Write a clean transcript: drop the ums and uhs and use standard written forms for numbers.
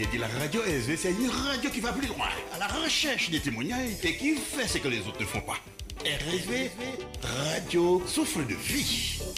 J'ai dit la radio SV, c'est une radio qui va plus loin, à la recherche des témoignages et qui fait ce que les autres ne font pas. RSV, radio souffle de vie.